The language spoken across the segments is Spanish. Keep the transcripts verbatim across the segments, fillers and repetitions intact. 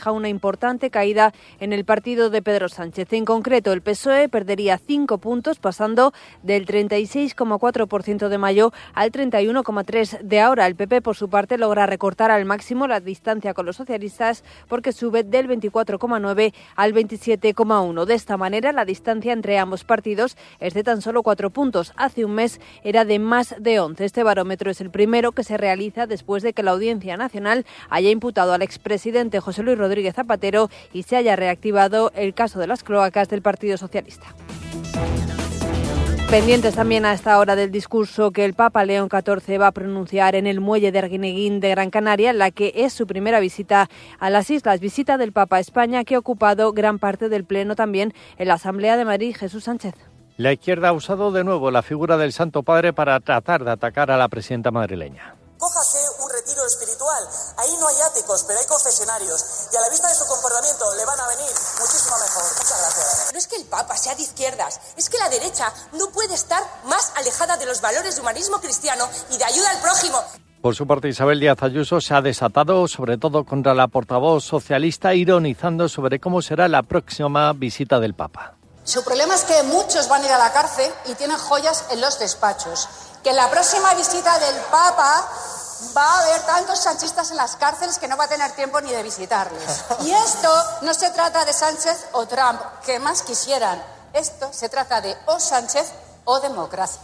una importante caída en el partido de Pedro Sánchez. En concreto, el P S O E perdería cinco puntos, pasando del treinta y seis coma cuatro por ciento de mayo al treinta y uno coma tres por ciento de ahora. El P P, por su parte, logra recortar al máximo la distancia con los socialistas porque sube del veinticuatro coma nueve al veintisiete coma uno. De esta manera, la distancia entre ambos partidos es de tan solo cuatro puntos. Hace un mes era de más de once. Este barómetro es el primero que se realiza después de que la Audiencia Nacional haya imputado al expresidente José Luis Rodríguez Zapatero y se haya reactivado el caso de las cloacas del Partido Socialista. Pendientes también a esta hora del discurso que el Papa León catorce va a pronunciar en el muelle de Arguineguín de Gran Canaria, en la que es su primera visita a las islas, visita del Papa a España, que ha ocupado gran parte del pleno también en la Asamblea de Madrid. Jesús Sánchez. La izquierda ha usado de nuevo la figura del Santo Padre para tratar de atacar a la presidenta madrileña. Cójase un retiro espiritual. Ahí no hay áticos, pero hay confesionarios. Y a la vista de su comportamiento le van a venir muchísimo mejor. Muchas gracias. No es que el Papa sea de izquierdas, es que la derecha no puede estar más alejada de los valores de humanismo cristiano y de ayuda al prójimo. Por su parte, Isabel Díaz Ayuso se ha desatado, sobre todo contra la portavoz socialista, ironizando sobre cómo será la próxima visita del Papa. Su problema es que muchos van a ir a la cárcel y tienen joyas en los despachos. Que en la próxima visita del Papa va a haber tantos sanchistas en las cárceles que no va a tener tiempo ni de visitarles. Y esto no se trata de Sánchez o Trump, que más quisieran. Esto se trata de o Sánchez o democracia.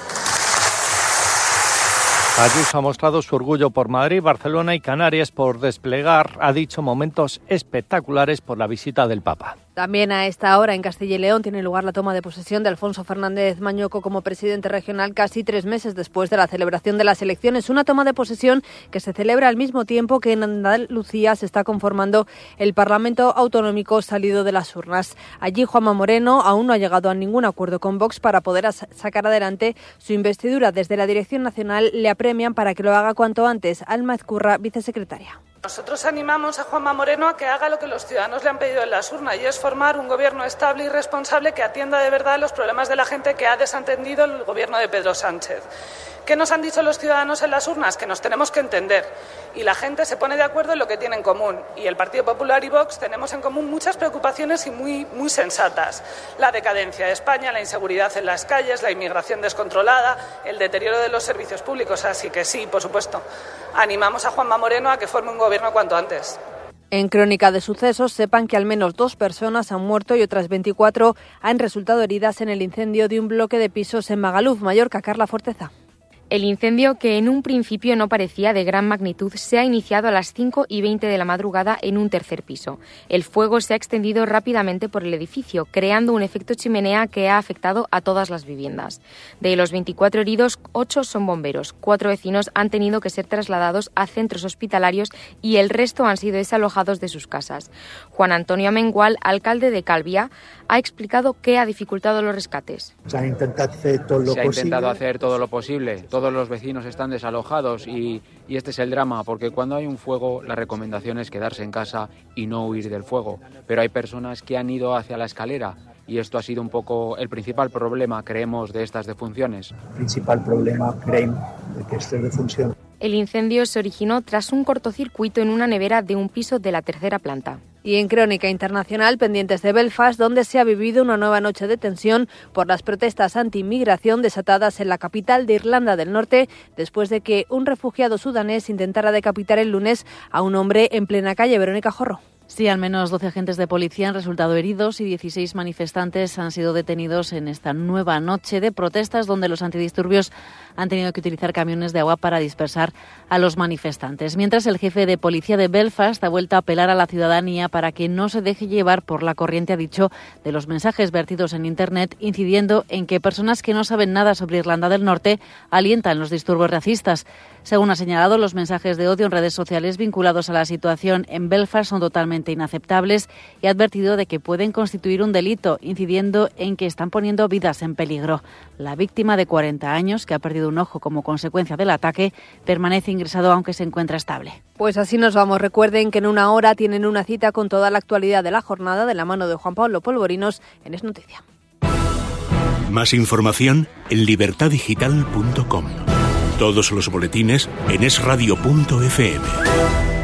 Ayuso ha mostrado su orgullo por Madrid, Barcelona y Canarias por desplegar, ha dicho, momentos espectaculares por la visita del Papa. También a esta hora en Castilla y León tiene lugar la toma de posesión de Alfonso Fernández Mañoco como presidente regional casi tres meses después de la celebración de las elecciones. Una toma de posesión que se celebra al mismo tiempo que en Andalucía se está conformando el Parlamento Autonómico salido de las urnas. Allí Juanma Moreno aún no ha llegado a ningún acuerdo con Vox para poder sacar adelante su investidura. Desde la Dirección Nacional le apremian para que lo haga cuanto antes. Alma Ezcurra, vicesecretaria. Nosotros animamos a Juanma Moreno a que haga lo que los ciudadanos le han pedido en las urnas y es formar un gobierno estable y responsable que atienda de verdad los problemas de la gente que ha desatendido el gobierno de Pedro Sánchez. ¿Qué nos han dicho los ciudadanos en las urnas? Que nos tenemos que entender y la gente se pone de acuerdo en lo que tiene en común. Y el Partido Popular y Vox tenemos en común muchas preocupaciones y muy, muy sensatas. La decadencia de España, la inseguridad en las calles, la inmigración descontrolada, el deterioro de los servicios públicos. Así que sí, por supuesto, animamos a Juanma Moreno a que forme un gobierno cuanto antes. En Crónica de Sucesos, sepan que al menos dos personas han muerto y otras veinticuatro han resultado heridas en el incendio de un bloque de pisos en Magaluf, Mallorca. Carla Forteza. El incendio, que en un principio no parecía de gran magnitud, se ha iniciado a las cinco y veinte de la madrugada en un tercer piso. El fuego se ha extendido rápidamente por el edificio, creando un efecto chimenea que ha afectado a todas las viviendas. De los veinticuatro heridos, ocho son bomberos. Cuatro vecinos han tenido que ser trasladados a centros hospitalarios y el resto han sido desalojados de sus casas. Juan Antonio Amengual, alcalde de Calviá, ha explicado qué ha dificultado los rescates. Se ha intentado hacer todo lo se ha posible. intentado hacer todo lo posible. Todos los vecinos están desalojados y, y este es el drama, porque cuando hay un fuego la recomendación es quedarse en casa y no huir del fuego. Pero hay personas que han ido hacia la escalera y esto ha sido un poco el principal problema, creemos, de estas defunciones. El principal problema, creemos, de que estas defunciones. El incendio se originó tras un cortocircuito en una nevera de un piso de la tercera planta. Y en Crónica Internacional, pendientes de Belfast, donde se ha vivido una nueva noche de tensión por las protestas anti-inmigración desatadas en la capital de Irlanda del Norte, después de que un refugiado sudanés intentara decapitar el lunes a un hombre en plena calle. Verónica Jorro. Sí, al menos doce agentes de policía han resultado heridos y dieciséis manifestantes han sido detenidos en esta nueva noche de protestas donde los antidisturbios han tenido que utilizar camiones de agua para dispersar a los manifestantes. Mientras, el jefe de policía de Belfast ha vuelto a apelar a la ciudadanía para que no se deje llevar por la corriente, ha dicho, de los mensajes vertidos en Internet, incidiendo en que personas que no saben nada sobre Irlanda del Norte alientan los disturbios racistas. Según ha señalado, los mensajes de odio en redes sociales vinculados a la situación en Belfast son totalmente inaceptables y ha advertido de que pueden constituir un delito, incidiendo en que están poniendo vidas en peligro. La víctima, de cuarenta años, que ha perdido un ojo como consecuencia del ataque, permanece ingresado aunque se encuentra estable. Pues así nos vamos. Recuerden que en una hora tienen una cita con toda la actualidad de la jornada de la mano de Juan Pablo Polvorinos en Es Noticia. Más información en libertad digital punto com. Todos los boletines en es radio punto efe eme.